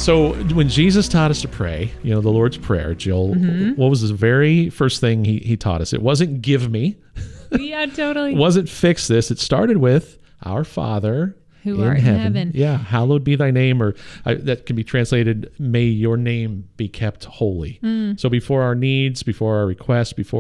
So when Jesus taught us to pray, the Lord's Prayer, Jill, what was the very first thing he taught us? It wasn't give me. Yeah, totally. It wasn't fix this. It started with our Father who art in heaven. Yeah, hallowed be thy name, or that can be translated, may your name be kept holy. So before our needs, before our requests, before